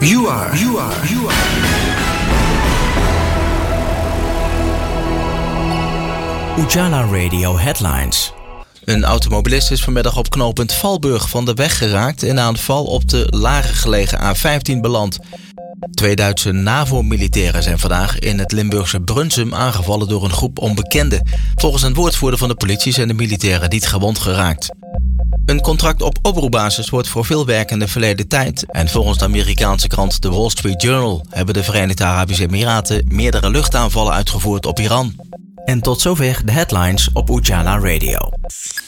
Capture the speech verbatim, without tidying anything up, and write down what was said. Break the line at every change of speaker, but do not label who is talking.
You are, you are, you are.
Ujala Radio Headlines.
Een automobilist is vanmiddag op knooppunt Valburg van de weg geraakt en aan val op de lager gelegen A vijftien beland. Twee Duitse NAVO-militairen zijn vandaag in het Limburgse Brunsum aangevallen door een groep onbekenden. Volgens een woordvoerder van de politie zijn de militairen niet gewond geraakt. Een contract op oproepbasis wordt voor veel werkenden verleden tijd. En volgens de Amerikaanse krant The Wall Street Journal hebben de Verenigde Arabische Emiraten meerdere luchtaanvallen uitgevoerd op Iran.
En tot zover de headlines op Ujala Radio.